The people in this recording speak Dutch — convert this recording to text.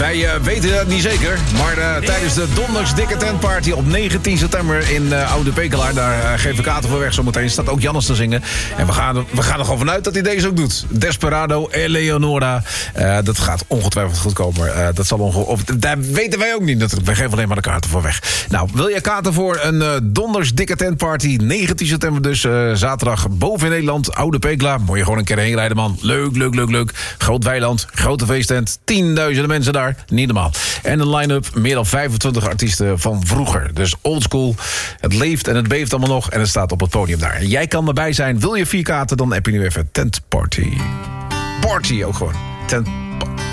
Wij weten dat niet zeker, maar tijdens de Donders Dikke Tentparty op 19 september in Oude Pekelaar, daar geven we kaarten voor weg zometeen, staat ook Jannes te zingen. En we gaan er gewoon vanuit dat hij deze ook doet. Desperado, Eleonora, dat gaat ongetwijfeld goed komen. Daar weten wij ook niet, wij geven alleen maar de kaarten voor weg. Nou, wil je kaarten voor een Donders Dikke Tentparty, 19 september dus, zaterdag boven in Nederland, Oude Pekelaar. Moet je gewoon een keer heen rijden, man. Leuk. Groot weiland, grote feesttent, 10.000 mensen daar. Niet normaal. En een line-up, meer dan 25 artiesten van vroeger. Dus oldschool. Het leeft en het beeft allemaal nog. En het staat op het podium daar. En jij kan erbij zijn. Wil je 4 kaarten, dan heb je nu even Tent Party. Party ook gewoon. Tent